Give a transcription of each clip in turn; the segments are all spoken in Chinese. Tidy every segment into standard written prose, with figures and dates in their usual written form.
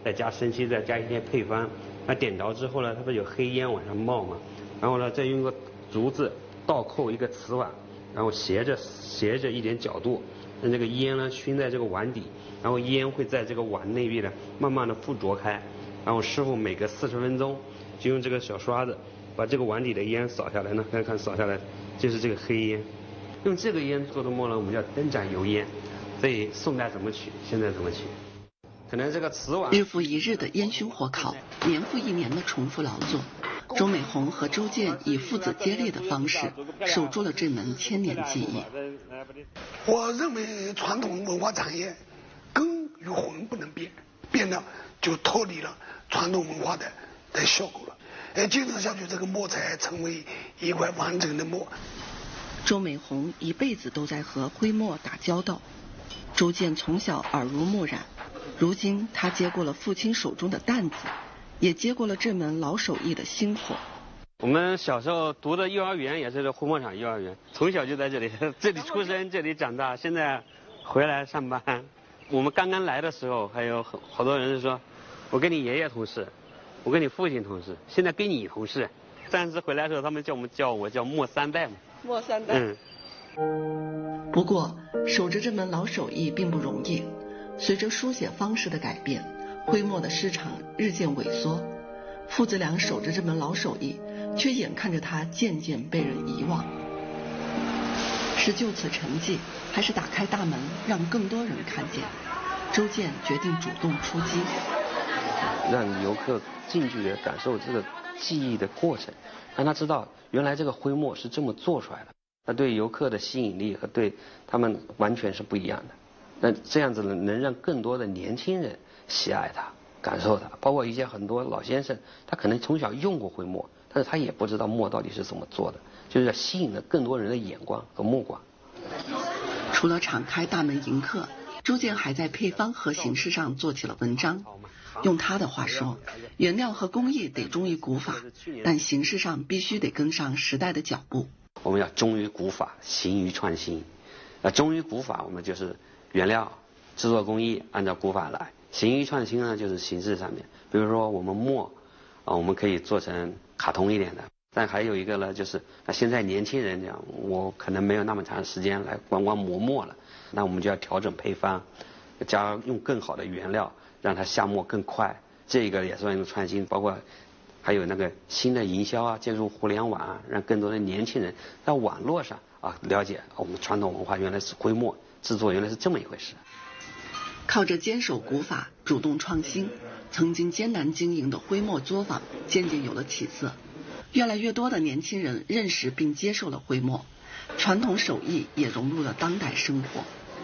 再加生漆，再加一些配方。那点着之后呢，它不是有黑烟往上冒嘛？然后呢，再用个竹子倒扣一个瓷碗，然后斜着一点角度，让这个烟呢熏在这个碗底，然后烟会在这个碗内壁呢慢慢的附着开。然后师傅每隔40分钟就用这个小刷子把这个碗底的烟扫下来呢，看扫下来就是这个黑烟。用这个烟做的墨呢，我们叫灯盏油烟。所以宋代怎么取，现在怎么取？可能这个瓷碗日复一日的烟熏火烤，年复一年的重复劳作，周美红和周建以父子接力的方式守住了这门千年技艺。 我认为传统文化产业根与魂不能变，变了就脱离了传统文化的效果了。坚持下去，这个墨才成为一块完整的墨。 周美红一辈子都在和徽墨打交道，周建从小耳濡目染，如今他接过了父亲手中的担子，也接过了这门老手艺的薪火。 我们小时候读的幼儿园也是这徽墨厂幼儿园，从小就在这里出生，这里长大。现在回来上班，我们刚刚来的时候，还有好多人说，我跟你爷爷同事，我跟你父亲同事，现在跟你同事。上次回来的时候，他们叫我墨三代嘛。 墨三代。 不过守着这门老手艺并不容易，随着书写方式的改变，徽墨的市场日渐萎缩，父子俩守着这门老手艺，却眼看着它渐渐被人遗忘。是就此沉寂，还是打开大门让更多人看见？周建决定主动出击， 让游客近距离地感受这个技艺的过程，让他知道原来这个徽墨是这么做出来的。它对游客的吸引力和对他们完全是不一样的。那这样子能让更多的年轻人喜爱它、感受它，包括一些很多老先生，他可能从小用过徽墨，但是他也不知道墨到底是怎么做的，就是要吸引了更多人的眼光和目光。 除了敞开大门迎客，周建还在配方和形式上做起了文章。用他的话说，原料和工艺得忠于古法，但形式上必须得跟上时代的脚步。 我们要忠于古法，行于创新。忠于古法，我们就是原料、制作工艺按照古法来；行于创新呢，就是形式上面。比如说我们墨，我们可以做成卡通一点的。但还有一个呢，就是现在年轻人讲，我可能没有那么长时间来光磨墨了，那我们就要调整配方，用更好的原料，让它下墨更快。这个也算一个创新，包括还有那个新的营销啊，借助互联网啊，让更多的年轻人在网络上了解我们传统文化原来是徽墨制作，原来是这么一回事。 靠着坚守古法、主动创新，曾经艰难经营的徽墨作坊渐渐有了起色。越来越多的年轻人认识并接受了徽墨，传统手艺也融入了当代生活。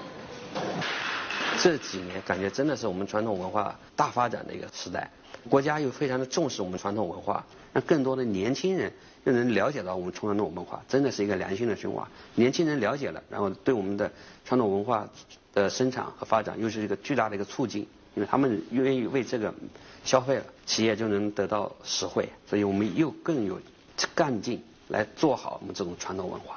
这几年感觉真的是我们传统文化大发展的一个时代，国家又非常的重视我们传统文化，让更多的年轻人又能了解到我们传统文化，真的是一个良性的循环。年轻人了解了，然后对我们的传统文化的生产和发展又是一个巨大的一个促进，因为他们愿意为这个消费了，企业就能得到实惠，所以我们又更有干劲来做好我们这种传統文化。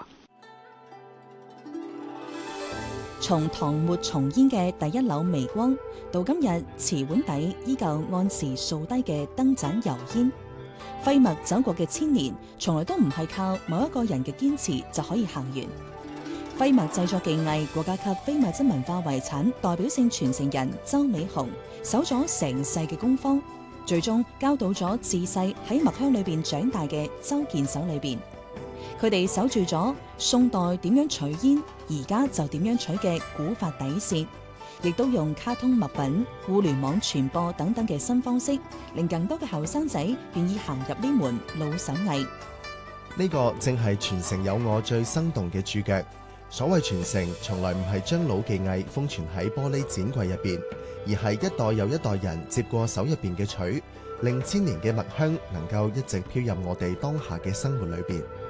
從唐末重煙嘅第一縷微光，到今日瓷碗底依舊按時掃低嘅燈盞油煙，徽墨走過嘅千年，從來都唔係靠某一個人嘅堅持就可以行完。徽墨製作技藝國家級非物質文化遺產代表性傳承人周美紅守咗成世嘅工坊，最終交到咗自細喺墨香裏邊長大嘅周健手裏邊。佢哋守住咗宋代點樣取煙，而家就點樣取嘅古法底線，亦都用卡通墨品、互聯網傳播等等嘅新方式，令更多嘅後生仔願意行入呢門老手藝。 呢個正係傳承有我最生動嘅注腳。所謂傳承，從來唔係將老技藝封存喺玻璃展櫃入邊，而係一代又一代人接過手入邊嘅取，令千年嘅墨香能夠一直飄入我哋當下嘅生活裏邊。